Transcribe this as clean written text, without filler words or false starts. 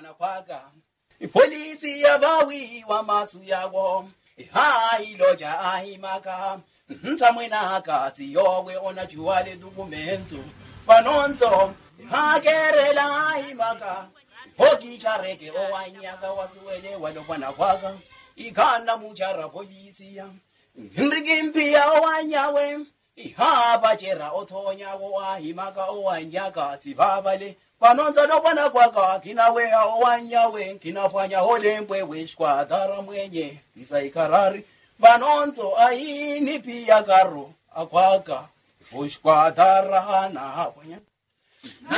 bwana kwaka polisi yabawi wa masu yawo hai loja ahimaka ntamwena kati yowe ona juwale documento panonto hakerela ahimaka hoki chareke owanyaka wasuwele walo bwana kwaka ikana mujara polisi ya Nrigimpia owanyawe ihaba jera othonya wo ahimaka owanyaka tibabale panonzo nobana kwaka kinawe owanyawe kinafanya holempwe weshkwadara mwenye isaikarari panonzo aini pia garo akwaka weshkwadara na hapanya